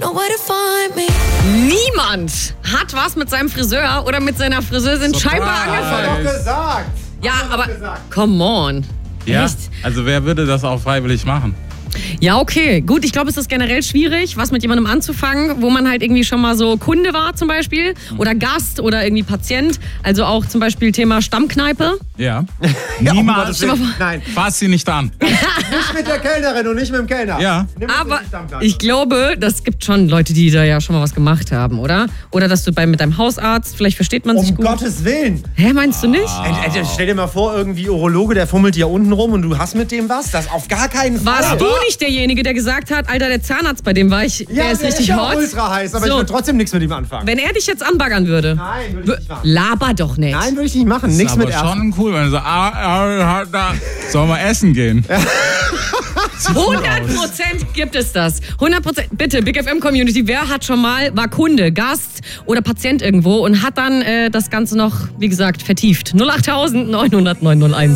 know where to find me. Niemand hat was mit seinem Friseur oder mit seiner Friseurin scheinbar angefangen. Doch gesagt. Ja, aber come on. Ja, Echt? also wer würde das auch freiwillig machen? Ja, okay. Gut, ich glaube, es ist generell schwierig, was mit jemandem anzufangen, wo man halt irgendwie schon mal so Kunde war zum Beispiel oder Gast oder irgendwie Patient. Also auch zum Beispiel Thema Stammkneipe. Ja. Ja, Niemals. Nein, Fass sie nicht an. nicht mit der Kellnerin und nicht mit dem Kellner. Ja. Nimm uns Aber in die Stammkneipe. ich glaube, das gibt schon Leute, die da ja schon mal was gemacht haben, oder? Oder dass du mit deinem Hausarzt, vielleicht versteht man sich Um gut. Gottes Willen. Hä, meinst du nicht? Stell dir mal vor, irgendwie Urologe, der fummelt dir unten rum und du hast mit dem was? Das auf gar keinen Fall. Warst du nicht derjenige, der gesagt hat, Alter, der Zahnarzt, bei dem war ich, der ist richtig ja hot? ultra heiß, aber ich So. würde trotzdem nichts mit ihm anfangen. Wenn er dich jetzt anbaggern würde. Nein, würde ich nicht machen. Laber doch nicht. Nein, würde ich nicht machen. Das Nichts ist mit aber Ärzten. schon cool, wenn du so, da sollen wir essen gehen. 100% gibt es das. 100%. Bitte, Big FM Community, wer hat schon mal, war Kunde, Gast oder Patient irgendwo und hat dann das Ganze noch, wie gesagt, vertieft? 08000 900 901.